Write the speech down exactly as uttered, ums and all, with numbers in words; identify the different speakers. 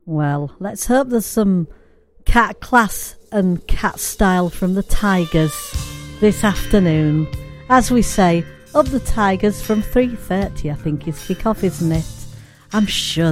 Speaker 1: Well, let's hope there's some cat class and cat style from the Tigers this afternoon. As we say, up the Tigers from three thirty, I think is kick-off, isn't it? I'm sure